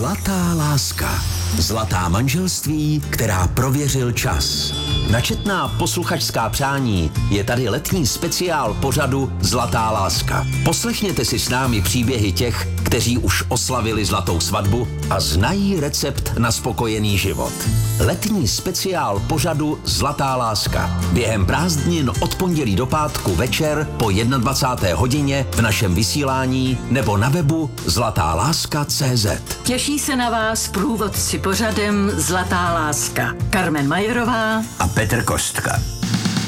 Zlatá láska. Zlatá manželství, která prověřil čas. Načetná posluchačská přání je tady letní speciál pořadu Zlatá láska. Poslechněte si s námi příběhy těch, kteří už oslavili zlatou svatbu a znají recept na spokojený život. Letní speciál pořadu Zlatá láska. Během prázdnin od pondělí do pátku večer po 21. hodině v našem vysílání nebo na webu zlatáláska.cz. Těší se na vás průvodci pořadem Zlatá láska. Karmen Majerová a Petr Kostka.